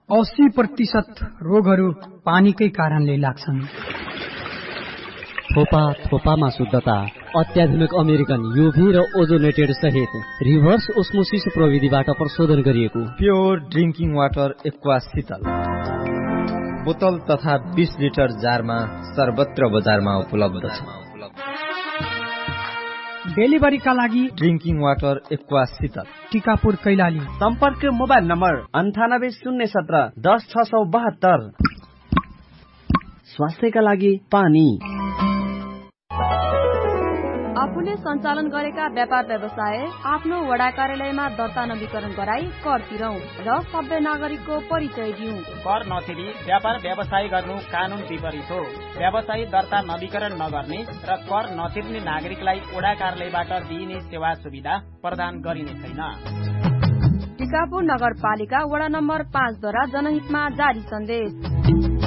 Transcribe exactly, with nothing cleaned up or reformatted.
अस्सी प्रतिशत रोगहरू पानीकै कारणले लाग्छन्। थोपा थोपामा शुद्धता, अत्याधुनिक अमेरिकन युभी र ओजोनेटेड सहित रिभर्स ओस्मोसिस प्रविधिबाट प्रशोधन गरिएको प्योर ड्रिङ्किङ वाटर एक्वा शीतल बोतल तथा बीस लिटर जारमा सर्वत्र बजारमा उपलब्ध छ। डेलिभरीका लागि ड्रिङ्किङ वाटर एक्वा शीतल, टिकापुर कैलाली। सम्पर्क मोबाइल नम्बर अन्ठानब्बे शून्य सत्र दस छ सौ बहत्तर। स्वास्थ्यका लागि पानी। आफूले सञ्चालन गरेका व्यापार व्यवसाय आफ्नो वडा कार्यालयमा दर्ता नवीकरण गराई कर तिरौं र सभ्य नागरिकको परिचय दिउँ। कर नतिरी व्यापार व्यवसाय गर्नु कानून विपरीत हो। व्यवसायी दर्ता नवीकरण नगर्ने र कर नतिर्ने नागरिकलाई वडा कार्यालयबाट दिइने सेवा सुविधा प्रदान गरिने छैन। टिकापुर नगरपालिका वडा नम्बर पाँचद्वारा जनहितमा जारी सन्देश।